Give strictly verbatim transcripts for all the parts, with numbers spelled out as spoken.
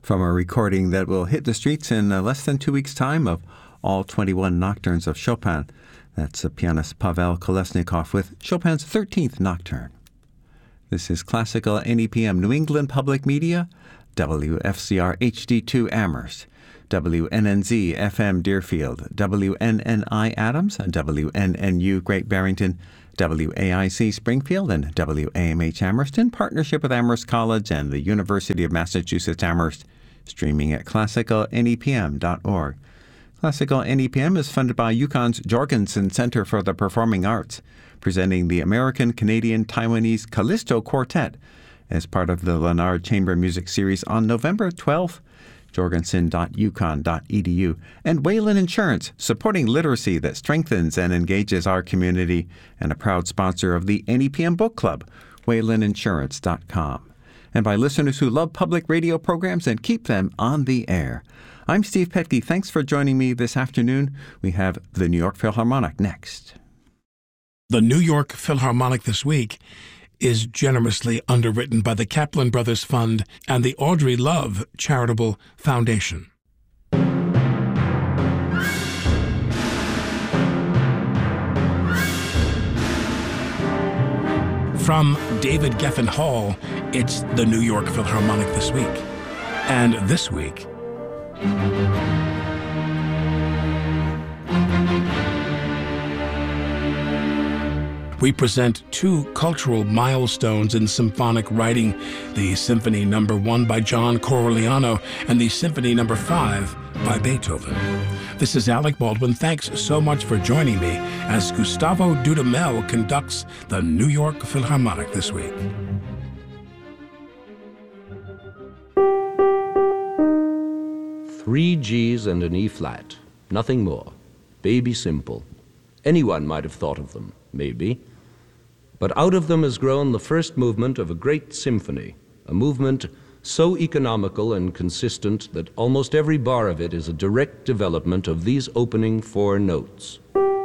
from a recording that will hit the streets in uh, less than two weeks' time of all twenty-one nocturnes of Chopin. That's uh, pianist Pavel Kolesnikov with Chopin's thirteenth Nocturne. This is Classical N E P M New England Public Media, W F C R H D two Amherst, W N N Z F M Deerfield, W N N I Adams, W N N U Great Barrington, W A I C Springfield, and W A M H Amherst in partnership with Amherst College and the University of Massachusetts Amherst, streaming at classical N E P M dot org. Classical N E P M is funded by UConn's Jorgensen Center for the Performing Arts, presenting the American-Canadian-Taiwanese Callisto Quartet as part of the Leonard Chamber Music Series on November twelfth. jorgensen dot u conn dot e d u, and Wayland Insurance, supporting literacy that strengthens and engages our community, and a proud sponsor of the N E P M Book Club, wayland insurance dot com. And by listeners who love public radio programs and keep them on the air. I'm Steve Petke. Thanks for joining me this afternoon. We have the New York Philharmonic next. The New York Philharmonic this week is generously underwritten by the Kaplan Brothers Fund and the Audrey Love Charitable Foundation. From David Geffen Hall, it's the New York Philharmonic this week. And this week, we present two cultural milestones in symphonic writing, the Symphony Number One by John Corigliano and the Symphony Number Five by Beethoven. This is Alec Baldwin. Thanks so much for joining me as Gustavo Dudamel conducts the New York Philharmonic this week. Three G's and an E flat, nothing more. Baby simple. Anyone might have thought of them, maybe. But out of them has grown the first movement of a great symphony, a movement so economical and consistent that almost every bar of it is a direct development of these opening four notes.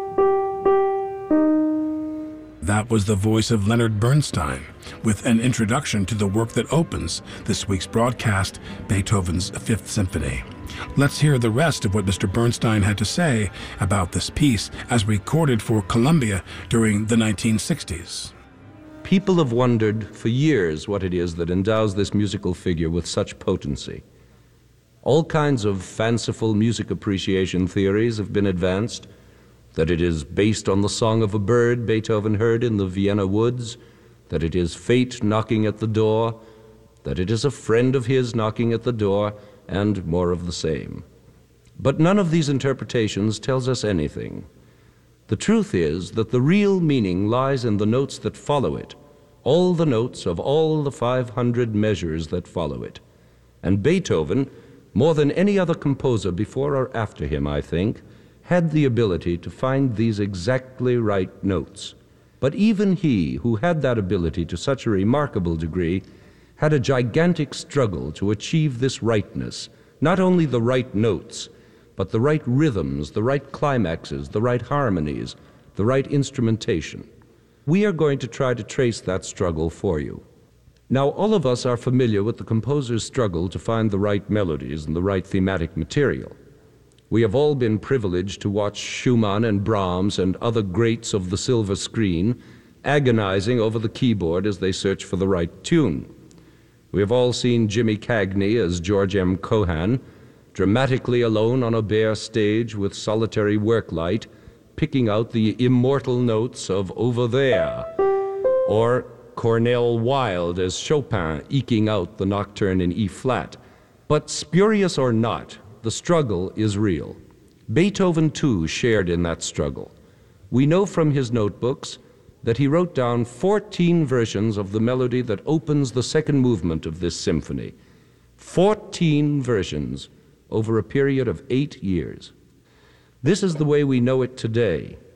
That was the voice of Leonard Bernstein, with an introduction to the work that opens this week's broadcast, Beethoven's Fifth Symphony. Let's hear the rest of what Mister Bernstein had to say about this piece as recorded for Columbia during the nineteen sixties. People have wondered for years what it is that endows this musical figure with such potency. All kinds of fanciful music appreciation theories have been advanced, that it is based on the song of a bird Beethoven heard in the Vienna woods, that it is fate knocking at the door, that it is a friend of his knocking at the door, and more of the same. But none of these interpretations tells us anything. The truth is that the real meaning lies in the notes that follow it, all the notes of all the five hundred measures that follow it. And Beethoven, more than any other composer before or after him, I think, had the ability to find these exactly right notes. But even he, who had that ability to such a remarkable degree, had a gigantic struggle to achieve this rightness, not only the right notes, but the right rhythms, the right climaxes, the right harmonies, the right instrumentation. We are going to try to trace that struggle for you. Now, all of us are familiar with the composer's struggle to find the right melodies and the right thematic material. We have all been privileged to watch Schumann and Brahms and other greats of the silver screen agonizing over the keyboard as they search for the right tune. We have all seen Jimmy Cagney as George M. Cohan, dramatically alone on a bare stage with solitary work light, picking out the immortal notes of Over There, or Cornel Wilde as Chopin eking out the nocturne in E flat. But spurious or not, the struggle is real. Beethoven, too, shared in that struggle. We know from his notebooks that he wrote down fourteen versions of the melody that opens the second movement of this symphony. fourteen versions over a period of eight years. This is the way we know it today,